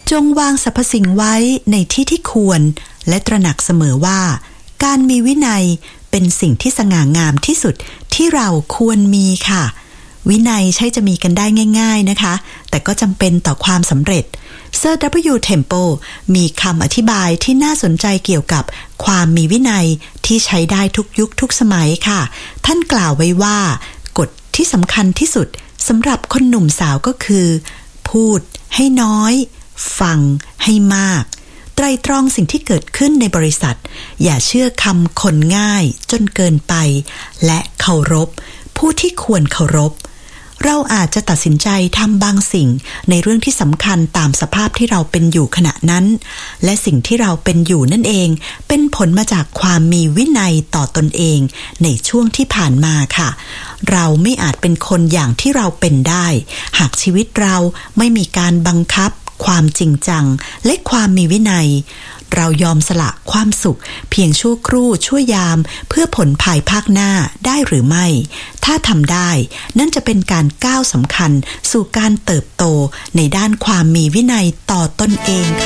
จงวางสรรพสิ่งไว้ในที่ที่ควรและตระหนักเสมอว่าการมีวินัยเป็นสิ่งที่สง่างามที่สุดที่เราควรมีค่ะวินัยใช่จะมีกันได้ง่ายๆนะคะแต่ก็จำเป็นต่อความสำเร็จเซอร์ W. Temple มีคำอธิบายที่น่าสนใจเกี่ยวกับความมีวินัยที่ใช้ได้ทุกยุคทุกสมัยค่ะท่านกล่าวไว้ว่ากฎที่สำคัญที่สุดสำหรับคนหนุ่มสาวก็คือพูดให้น้อยฟังให้มากไตร่ตรองสิ่งที่เกิดขึ้นในบริษัทอย่าเชื่อคำคนง่ายจนเกินไปและเคารพผู้ที่ควรเคารพเราอาจจะตัดสินใจทำบางสิ่งในเรื่องที่สำคัญตามสภาพที่เราเป็นอยู่ขณะนั้นและสิ่งที่เราเป็นอยู่นั่นเองเป็นผลมาจากความมีวินัยต่อตนเองในช่วงที่ผ่านมาค่ะเราไม่อาจเป็นคนอย่างที่เราเป็นได้หากชีวิตเราไม่มีการบังคับความจริงจังและความมีวินัยเรายอมสละความสุขเพียงชั่วครู่ชั่วยามเพื่อผลภายภาคหน้าได้หรือไม่ถ้าทำได้นั่นจะเป็นการก้าวสำคัญสู่การเติบโตในด้านความมีวินัยต่อตนเอง